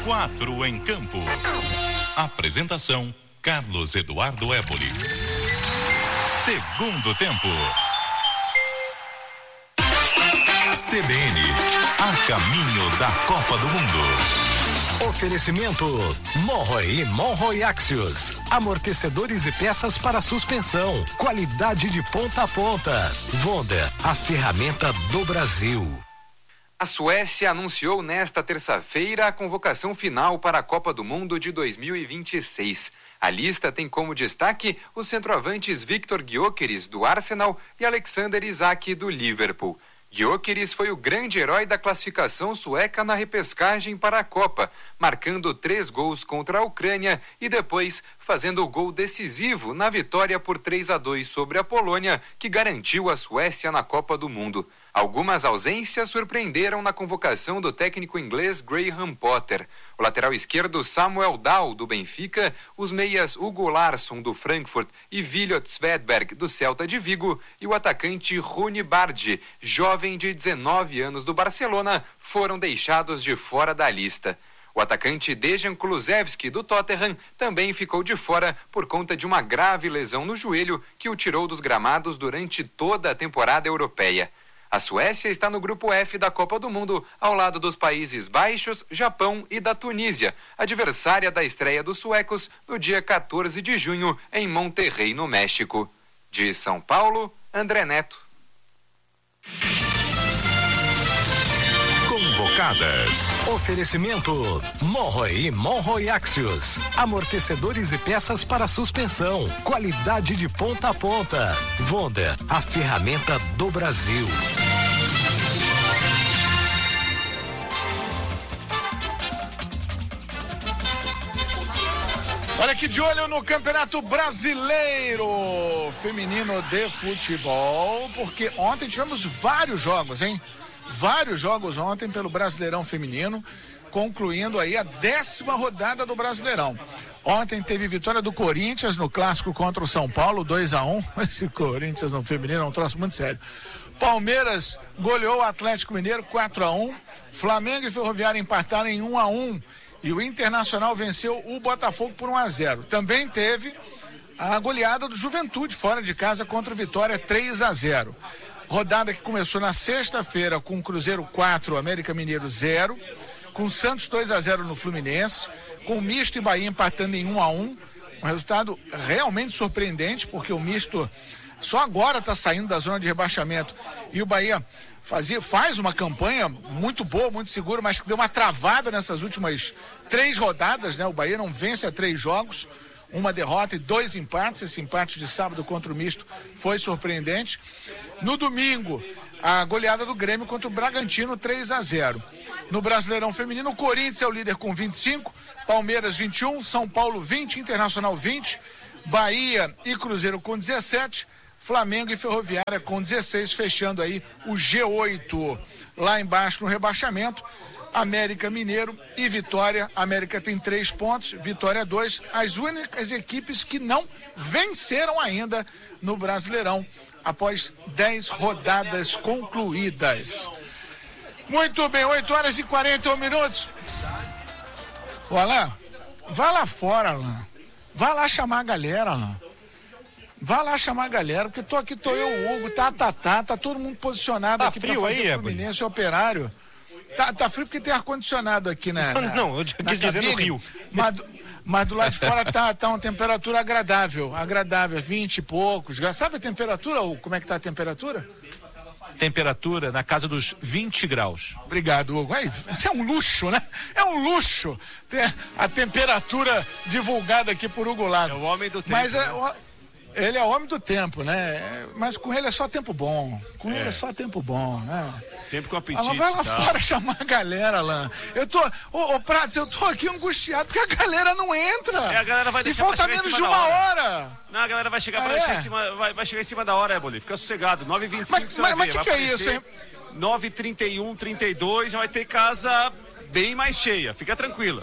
4 em campo. Apresentação: Carlos Eduardo Éboli. Segundo tempo. CBN, a caminho da Copa do Mundo. Oferecimento Monroe e Monroe Axios. Amortecedores e peças para suspensão. Qualidade de ponta a ponta. Wonder, a ferramenta do Brasil. A Suécia anunciou nesta terça-feira a convocação final para a Copa do Mundo de 2026. A lista tem como destaque os centroavantes Viktor Gyökeres, do Arsenal, e Alexander Isak, do Liverpool. Gyökeres foi o grande herói da classificação sueca na repescagem para a Copa, marcando 3 gols contra a Ucrânia e depois fazendo o gol decisivo na vitória por 3-2 sobre a Polônia, que garantiu a Suécia na Copa do Mundo. Algumas ausências surpreenderam na convocação do técnico inglês Graham Potter. O lateral esquerdo Samuel Dahl, do Benfica, os meias Hugo Larsson, do Frankfurt, e Williot Svedberg, do Celta de Vigo, e o atacante Rune Bardi, jovem de 19 anos do Barcelona, foram deixados de fora da lista. O atacante Dejan Kulusevski, do Tottenham, também ficou de fora por conta de uma grave lesão no joelho que o tirou dos gramados durante toda a temporada europeia. A Suécia está no grupo F da Copa do Mundo, ao lado dos Países Baixos, Japão e da Tunísia, adversária da estreia dos suecos no dia 14 de junho em Monterrey, no México. De São Paulo, André Neto. Convocadas. Oferecimento Monroe e Monroe Axios. Amortecedores e peças para suspensão. Qualidade de ponta a ponta. Wonder, a ferramenta do Brasil. Olha aqui, de olho no Campeonato Brasileiro Feminino de Futebol, porque ontem tivemos vários jogos, hein? Vários jogos ontem pelo Brasileirão Feminino, concluindo aí a 10ª rodada do Brasileirão. Ontem teve vitória do Corinthians no clássico contra o São Paulo, 2-1. Esse Corinthians no feminino é um troço muito sério. Palmeiras goleou o Atlético Mineiro 4-1. Flamengo e Ferroviária empataram em 1-1. E o Internacional venceu o Botafogo por 1-0. Também teve a goleada do Juventude fora de casa contra o Vitória, 3-0. Rodada que começou na sexta-feira com Cruzeiro 4, América Mineiro 0, com Santos 2-0 no Fluminense, com o Misto e Bahia empatando em 1-1, um resultado realmente surpreendente, porque o Misto só agora está saindo da zona de rebaixamento, e o Bahia faz uma campanha muito boa, muito segura, mas que deu uma travada nessas últimas 3 rodadas, né? O Bahia não vence há 3 jogos, uma derrota e 2 empates. Esse empate de sábado contra o Misto foi surpreendente. No domingo, a goleada do Grêmio contra o Bragantino, 3-0. No Brasileirão Feminino, o Corinthians é o líder com 25, Palmeiras 21, São Paulo 20, Internacional 20, Bahia e Cruzeiro com 17, Flamengo e Ferroviária com 16, fechando aí o G8. Lá embaixo no rebaixamento, América Mineiro e Vitória. América tem 3 pontos, Vitória 2, as únicas equipes que não venceram ainda no Brasileirão, após 10 rodadas concluídas. Muito bem, 8h41. Ô Alain, vai lá fora, Alain. Vai lá chamar a galera, Alain. Vai lá chamar a galera, porque tô eu, o Hugo, tá todo mundo posicionado aqui pra fazer o Fluminense e Operário. Tá frio porque tem ar-condicionado aqui, né? Não, eu quis dizer no Rio. Mas do lado de fora tá uma temperatura agradável, 20 e poucos. Sabe a temperatura, Hugo? Como é que tá a temperatura? Temperatura na casa dos 20 graus. Obrigado, Hugo. Isso é um luxo, né? É um luxo ter a temperatura divulgada aqui por Hugo Lago. É o homem do tempo. Mas ele é o homem do tempo, né? Mas com ele é só tempo bom. Com ele é só tempo bom, né? Sempre com apetite. Alain, vai lá fora chamar a galera, Alain. Ô Prates, eu tô aqui angustiado porque a galera não entra. A galera vai deixar e falta menos de uma hora. Não, a galera vai chegar vai chegar em cima da hora, Éboli. Fica sossegado. 9h25 você vai ver. Mas o que é isso, hein? 9h31, 32, já vai ter casa bem mais cheia. Fica tranquilo.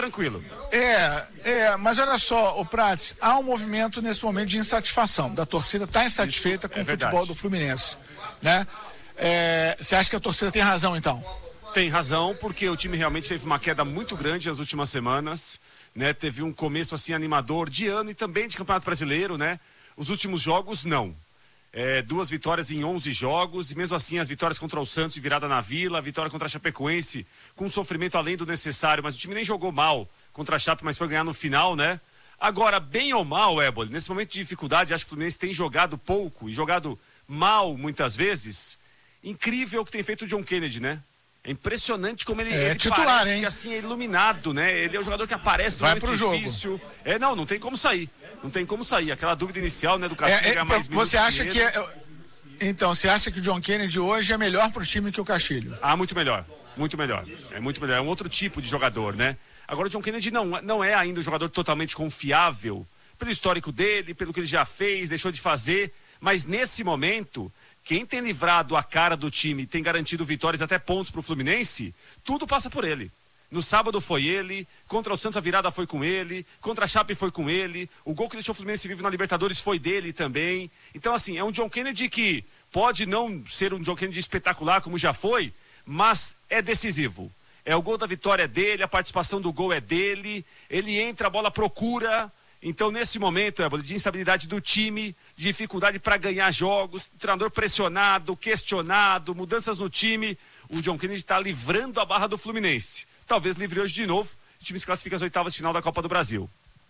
Mas olha só, o Prates, há um movimento nesse momento de insatisfação. Da torcida está insatisfeita com o futebol do Fluminense, né? Você acha que a torcida tem razão, então? Tem razão, porque o time realmente teve uma queda muito grande nas últimas semanas, né? Teve um começo assim animador de ano e também de Campeonato Brasileiro, né? Os últimos jogos, não. 2 vitórias em 11 jogos, e mesmo assim as vitórias contra o Santos de virada na Vila, a vitória contra a Chapecoense com sofrimento além do necessário, mas o time nem jogou mal contra a Chape, mas foi ganhar no final, né? Agora, bem ou mal, Éboli, nesse momento de dificuldade, acho que o Fluminense tem jogado pouco e jogado mal muitas vezes. Incrível o que tem feito o John Kennedy, né? É impressionante como ele titular, parece hein? que assim é iluminado, né? Ele é o jogador que aparece no momento difícil. Não tem como sair. Não tem como sair. Aquela dúvida inicial, né, do Castilho mais você acha que então, você acha que o John Kennedy hoje é melhor pro time que o Castilho? Muito melhor. Muito melhor. É muito melhor. É um outro tipo de jogador, né? Agora o John Kennedy não é ainda um jogador totalmente confiável pelo histórico dele, pelo que ele já fez, deixou de fazer, mas nesse momento, quem tem livrado a cara do time, tem garantido vitórias até pontos pro Fluminense, tudo passa por ele. No sábado foi ele, contra o Santos a virada foi com ele, contra a Chape foi com ele, o gol que deixou o Fluminense vivo na Libertadores foi dele também. Então assim, é um John Kennedy que pode não ser um John Kennedy espetacular como já foi, mas é decisivo. O gol da vitória é dele, a participação do gol é dele, ele entra, a bola procura. Então, nesse momento, de instabilidade do time, de dificuldade para ganhar jogos, treinador pressionado, questionado, mudanças no time, o John Kennedy está livrando a barra do Fluminense. Talvez livre hoje de novo, o time se classifica às 8ª de final da Copa do Brasil.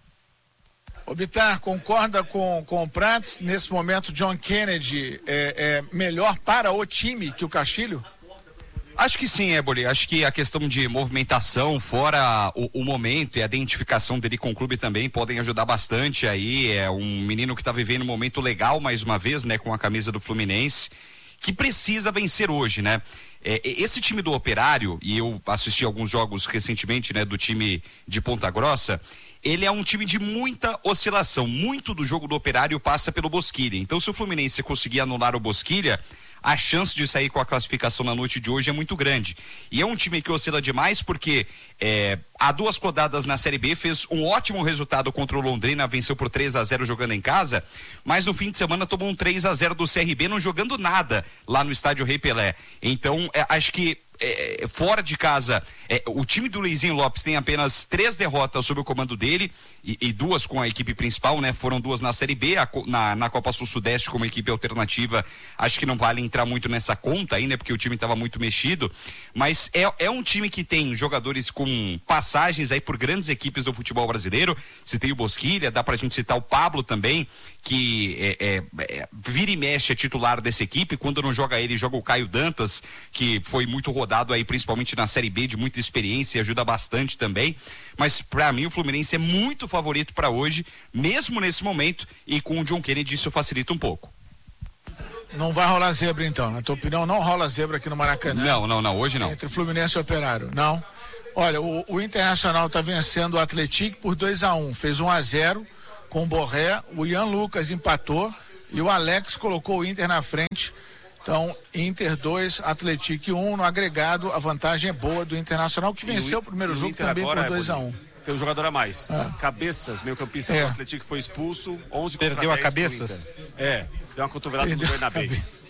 Ô Bittar, concorda com o Prats? Nesse momento, John Kennedy é melhor para o time que o Castilho? Acho que sim, Éboli. Acho que a questão de movimentação, fora o momento e a identificação dele com o clube também podem ajudar bastante aí. É um menino que está vivendo um momento legal, mais uma vez, né, com a camisa do Fluminense, que precisa vencer hoje, né? Esse time do Operário, e eu assisti alguns jogos recentemente, né, do time de Ponta Grossa, ele é um time de muita oscilação. Muito do jogo do Operário passa pelo Bosquilha. Então, se o Fluminense conseguir anular o Bosquilha, a chance de sair com a classificação na noite de hoje é muito grande. E é um time que oscila demais porque há 2 rodadas na Série B, fez um ótimo resultado contra o Londrina, venceu por 3-0 jogando em casa, mas no fim de semana tomou um 3-0 do CRB, não jogando nada lá no estádio Rei Pelé. Então, acho que fora de casa, o time do Luizinho Lopes tem apenas 3 derrotas sob o comando dele e 2 com a equipe principal, né? Foram 2 na Série B, na Copa Sul-Sudeste como equipe alternativa, acho que não vale entrar muito nessa conta aí, né? Porque o time estava muito mexido, mas é um time que tem jogadores com passagens aí por grandes equipes do futebol brasileiro. Citei o Bosquilha, dá pra gente citar o Pablo também, que vira e mexe é titular dessa equipe. Quando não joga ele, joga o Caio Dantas, que foi muito rodado aí, principalmente na Série B, de muita experiência e ajuda bastante também. Mas para mim o Fluminense é muito favorito para hoje, mesmo nesse momento, e com o John Kennedy isso facilita um pouco. Não vai rolar zebra então, na tua opinião não rola zebra aqui no Maracanã? Não, hoje não. Entre Fluminense e Operário, não. Olha, o Internacional está vencendo o Atlético por 2-1, fez 1-0 com o Borré, o Ian Lucas empatou e o Alex colocou o Inter na frente. Então, Inter 2, Atlético 1, no agregado, a vantagem é boa do Internacional, que venceu o primeiro jogo também por 2-1. Tem um jogador a mais. Cabeças, meio campista do Atlético, foi expulso, 11 contra 10. Perdeu a Cabeças? Deu uma cotovelada no Bernabé.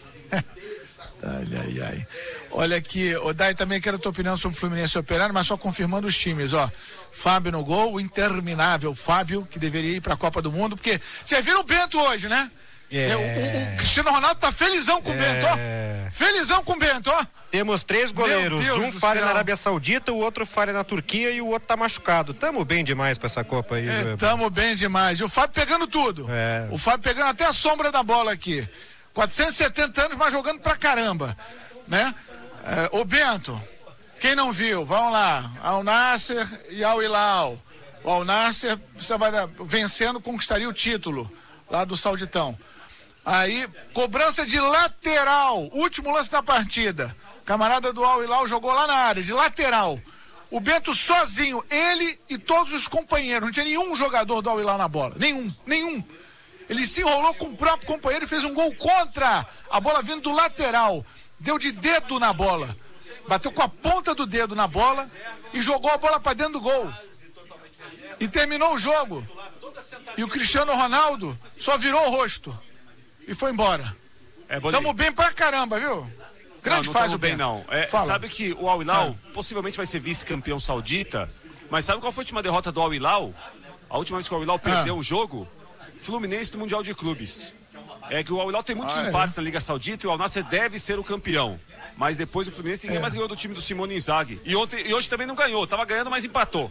Ai. Olha aqui, Dai, também quero a tua opinião sobre o Fluminense e Operário, mas só confirmando os times, ó. Fábio no gol, o interminável Fábio, que deveria ir pra Copa do Mundo, porque vocês viram o Bento hoje, né? O Cristiano Ronaldo tá felizão com o Bento, ó. Felizão com o Bento, ó. Temos 3 goleiros, um falha na Arábia Saudita, o outro falha na Turquia e o outro tá machucado. Tamo bem demais pra essa Copa aí. Tamo bem demais. E o Fábio pegando tudo. O Fábio pegando até a sombra da bola aqui. 470 anos, mas jogando pra caramba, né? Ô Bento, quem não viu, vamos lá, Al Nassr e Al Hilal. O Al Nassr, você vai vencendo, conquistaria o título lá do Sauditão. Aí, cobrança de lateral, último lance da partida. Camarada do Al Hilal jogou lá na área, de lateral. O Bento sozinho, ele e todos os companheiros, não tinha nenhum jogador do Al Hilal na bola, nenhum. Ele se enrolou com o próprio companheiro e fez um gol contra a bola vindo do lateral. Deu de dedo na bola. Bateu com a ponta do dedo na bola e jogou a bola para dentro do gol. E terminou o jogo. E o Cristiano Ronaldo só virou o rosto e foi embora. Tamo bem pra caramba, viu? Grande fase o bem, Bento. não. Sabe que o Al Hilal possivelmente vai ser vice-campeão saudita, mas sabe qual foi a última derrota do Al Hilal? A última vez que o Al Hilal perdeu um jogo? Fluminense do Mundial de Clubes. É que o Al Hilal tem muitos empates na Liga Saudita e o Al Nassr deve ser o campeão. Mas depois o Fluminense ninguém mais ganhou do time do Simone Inzaghi. E hoje também não ganhou, tava ganhando, mas empatou.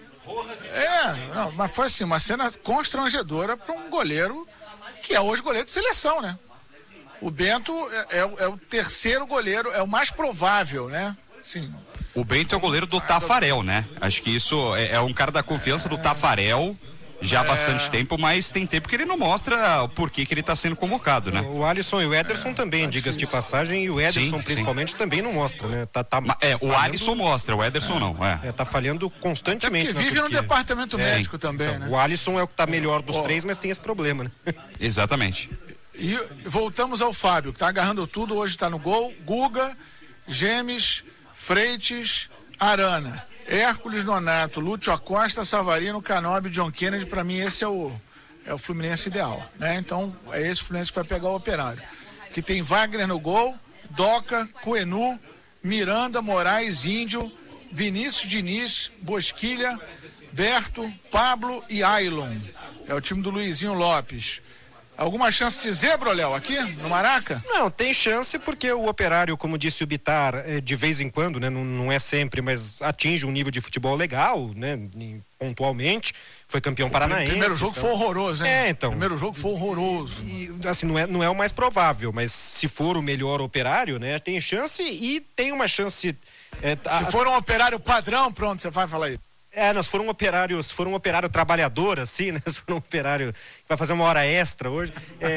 Mas foi assim, uma cena constrangedora para um goleiro que é hoje goleiro de seleção, né? O Bento é o terceiro goleiro, é o mais provável, né? Sim. O Bento é o goleiro do Tafarel, né? Acho que isso é um cara da confiança do Tafarel já há bastante tempo, mas tem tempo que ele não mostra o porquê que ele está sendo convocado, né? O Alisson e o Ederson também, diga-se de passagem, e o Ederson principalmente também não mostra, né? O Alisson mostra, o Ederson não. Tá falhando constantemente. Até porque vive no departamento médico também, então, né? O Alisson é o que tá melhor dos três, mas tem esse problema, né? Exatamente. E voltamos ao Fábio, que tá agarrando tudo, hoje tá no gol. Guga, Gemes, Freitas, Arana, Hércules, Nonato, Lúcio Acosta, Savarino, Canóbio, John Kennedy. Para mim esse é o Fluminense ideal, né? Então é esse Fluminense que vai pegar o Operário, que tem Wagner no gol, Doca, Coenu, Miranda, Moraes, Índio, Vinícius Diniz, Bosquilha, Berto, Pablo e Ailon. É o time do Luizinho Lopes. Alguma chance de zebra, Léo, aqui no Maraca? Não, tem chance porque o Operário, como disse o Bitar, de vez em quando, né, não é sempre, mas atinge um nível de futebol legal, né, pontualmente. Foi campeão paranaense. O primeiro jogo foi horroroso, hein? Então. O primeiro jogo foi horroroso. E, assim, não é o mais provável, mas se for o melhor Operário, né, tem chance e tem uma chance... Se for um Operário padrão, pronto, você vai falar aí. Se for um operário trabalhador, assim, né? Se for um operário que vai fazer uma hora extra hoje.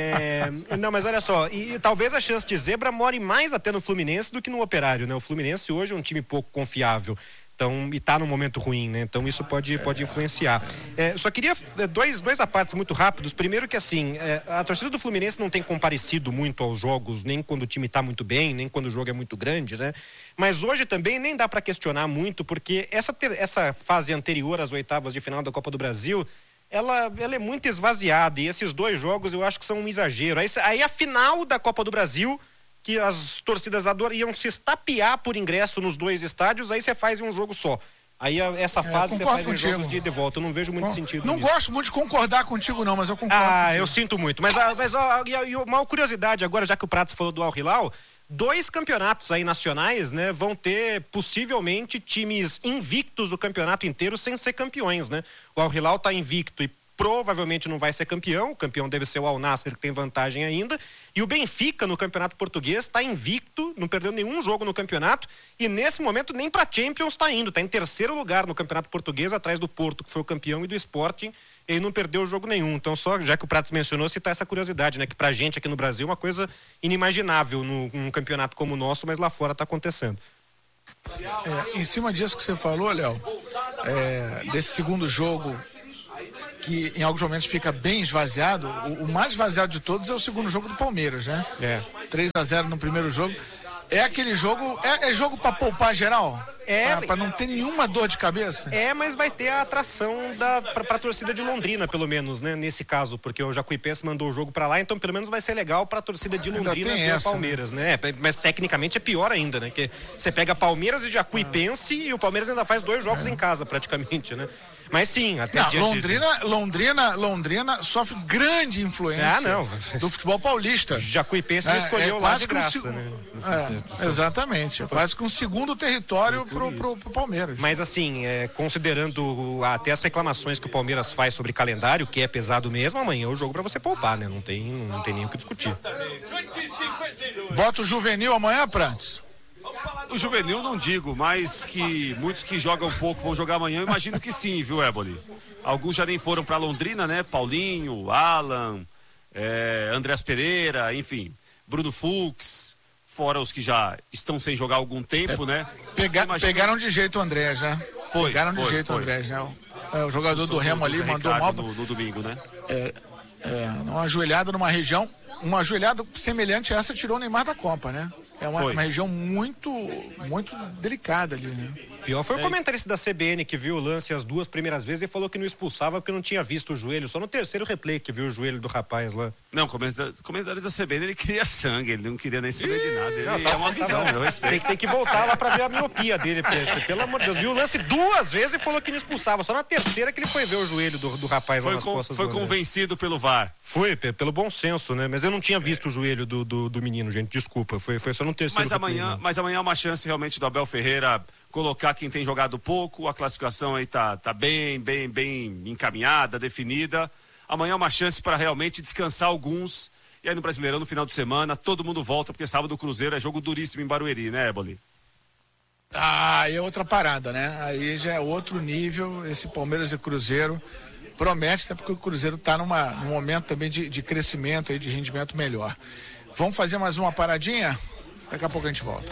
Não, mas olha só, e talvez a chance de zebra more mais até no Fluminense do que no Operário, né? O Fluminense hoje é um time pouco confiável. Então, e tá num momento ruim, né? Então isso pode influenciar. Só queria dois apartes muito rápidos. Primeiro que assim, a torcida do Fluminense não tem comparecido muito aos jogos, nem quando o time tá muito bem, nem quando o jogo é muito grande, né? Mas hoje também nem dá para questionar muito, porque essa fase anterior às oitavas de final da Copa do Brasil, ela é muito esvaziada, e esses dois jogos eu acho que são um exagero. Aí a final da Copa do Brasil, que as torcidas iam se estapear por ingresso nos dois estádios, aí você faz em um jogo só. Aí essa fase você faz em jogos de ida e volta. Eu não vejo muito sentido nisso. Não gosto muito de concordar contigo não, mas eu concordo. Eu sinto muito. Mas uma curiosidade agora, já que o Prats falou do Al Hilal, 2 campeonatos aí nacionais, né, vão ter possivelmente times invictos o campeonato inteiro sem ser campeões, né? O Al Hilal tá invicto e provavelmente não vai ser campeão. O campeão deve ser o Al Nassr, que tem vantagem ainda. E o Benfica, no campeonato português, está invicto, não perdeu nenhum jogo no campeonato. E nesse momento, nem para Champions está indo. Está em terceiro lugar no campeonato português, atrás do Porto, que foi o campeão, e do Sporting. Ele não perdeu jogo nenhum. Então, só já que o Prats mencionou, citar essa curiosidade, né? Que pra gente aqui no Brasil é uma coisa inimaginável num campeonanato como o nosso, mas lá fora está acontecendo. Em cima disso que você falou, Léo, desse segundo jogo, que em alguns momentos fica bem esvaziado, o mais esvaziado de todos é o segundo jogo do Palmeiras, né? 3-0 no primeiro jogo. É aquele jogo, é jogo pra poupar geral? Pra não ter nenhuma dor de cabeça? Mas vai ter a atração pra torcida de Londrina, pelo menos, né? Nesse caso, porque o Jacuipense mandou o jogo pra lá, então pelo menos vai ser legal pra torcida de Londrina ver o Palmeiras, né? Mas tecnicamente é pior ainda, né? Que você pega Palmeiras e Jacuipense e o Palmeiras ainda faz 2 jogos em casa, praticamente, né? Mas sim, até Londrina sofre grande influência do futebol paulista. Jacuipense escolheu lá de graça, né? Exatamente. É quase que um segundo território pro Palmeiras. Mas assim, considerando até as reclamações que o Palmeiras faz sobre calendário, que é pesado mesmo, amanhã é o jogo pra você poupar, né? Não tem nem o que discutir. Bota o Juvenil amanhã, Prats? O Juvenil não digo, mas que muitos que jogam pouco vão jogar amanhã, eu imagino que sim, viu, Éboli? Alguns já nem foram para Londrina, né? Paulinho, Alan, Andrés Pereira, enfim, Bruno Fux, fora os que já estão sem jogar há algum tempo, né? Pegaram de jeito o Andrés, né? Pegaram de jeito o Andrés, né? O jogador do Remo ali mandou mal no domingo, né? Uma ajoelhada numa região, uma ajoelhada semelhante a essa tirou o Neymar da Copa, né? É uma região muito, muito delicada ali, né? Pior foi o comentarista da CBN que viu o lance as 2 primeiras vezes e falou que não expulsava porque não tinha visto o joelho. Só no terceiro replay que viu o joelho do rapaz lá. Não, o comentarista da CBN, ele queria sangue, ele não queria nem saber de nada. Ele é uma visão, eu respeito. Tem que voltar lá pra ver a miopia dele, pelo amor de Deus. Viu o lance 2 vezes e falou que não expulsava. Só na terceira que ele foi ver o joelho do rapaz lá nas costas. Foi convencido pelo VAR. Foi, pelo bom senso, né? Mas eu não tinha visto o joelho do menino, gente. Desculpa, foi só no terceiro. Mas amanhã é uma chance realmente do Abel Ferreira colocar quem tem jogado pouco. A classificação aí tá bem encaminhada, definida. Amanhã é uma chance para realmente descansar alguns. E aí no Brasileirão, no final de semana, todo mundo volta, porque sábado o Cruzeiro é jogo duríssimo em Barueri, né, Éboli? Aí é outra parada, né? Aí já é outro nível, esse Palmeiras e Cruzeiro promete, até porque o Cruzeiro está num momento também de crescimento, aí, de rendimento melhor. Vamos fazer mais uma paradinha? Daqui a pouco a gente volta.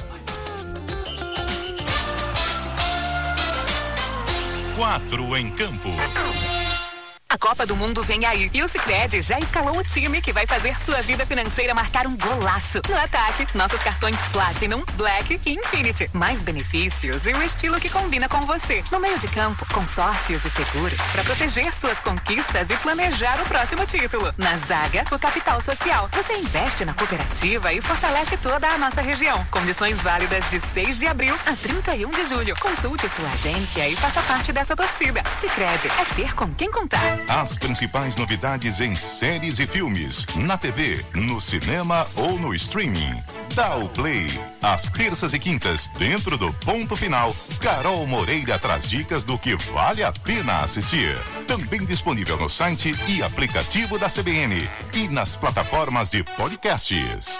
4 em campo. A Copa do Mundo vem aí e o Sicredi já escalou o time que vai fazer sua vida financeira marcar um golaço. No ataque, nossos cartões Platinum, Black e Infinity. Mais benefícios e o estilo que combina com você. No meio de campo, consórcios e seguros para proteger suas conquistas e planejar o próximo título. Na zaga, o capital social. Você investe na cooperativa e fortalece toda a nossa região. Condições válidas de 6 de abril a 31 de julho. Consulte sua agência e faça parte dessa torcida. Sicredi é ter com quem contar. As principais novidades em séries e filmes, na TV, no cinema ou no streaming. Dá o play. Às terças e quintas, dentro do Ponto Final, Carol Moreira traz dicas do que vale a pena assistir. Também disponível no site e aplicativo da CBN e nas plataformas de podcasts.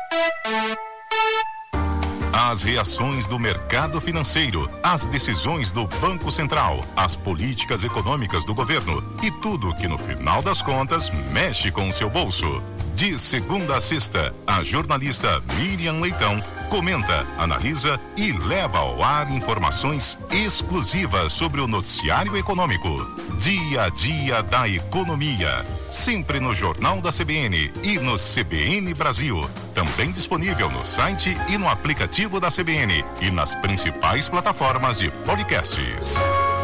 As reações do mercado financeiro, as decisões do Banco Central, as políticas econômicas do governo e tudo que no final das contas mexe com o seu bolso. De segunda a sexta, a jornalista Miriam Leitão comenta, analisa e leva ao ar informações exclusivas sobre o noticiário econômico. Dia a dia da economia. Sempre no Jornal da CBN e no CBN Brasil. Também disponível no site e no aplicativo da CBN e nas principais plataformas de podcasts.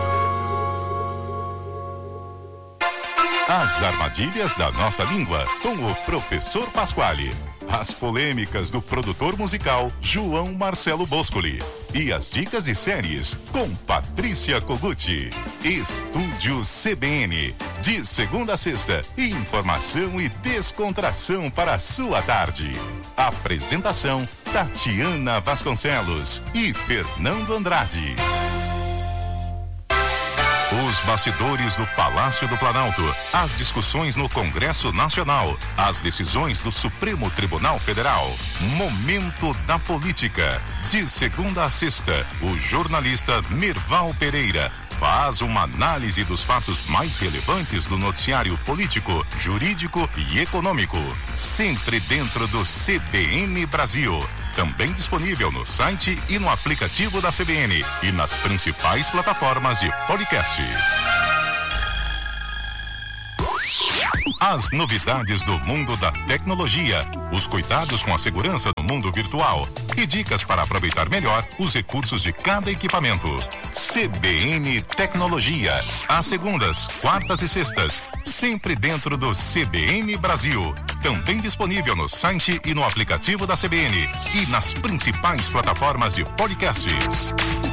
As armadilhas da nossa língua com o professor Pasquale. As polêmicas do produtor musical João Marcelo Boscoli. E as dicas de séries com Patrícia Koguchi. Estúdio CBN. De segunda a sexta, informação e descontração para a sua tarde. Apresentação Tatiana Vasconcelos e Fernando Andrade. Os bastidores do Palácio do Planalto, as discussões no Congresso Nacional, as decisões do Supremo Tribunal Federal. Momento da Política. De segunda a sexta, o jornalista Merval Pereira faz uma análise dos fatos mais relevantes do noticiário político, jurídico e econômico. Sempre dentro do CBN Brasil. Também disponível no site e no aplicativo da CBN e nas principais plataformas de podcasts. As novidades do mundo da tecnologia, os cuidados com a segurança no mundo virtual e dicas para aproveitar melhor os recursos de cada equipamento. CBN Tecnologia, às segundas, quartas e sextas, sempre dentro do CBN Brasil. Também disponível no site e no aplicativo da CBN e nas principais plataformas de podcasts.